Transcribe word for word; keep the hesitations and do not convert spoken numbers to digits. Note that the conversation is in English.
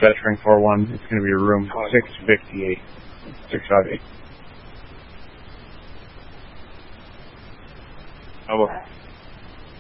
Dispatching four one. It's going to be room six fifty-eight. six five eight. Over.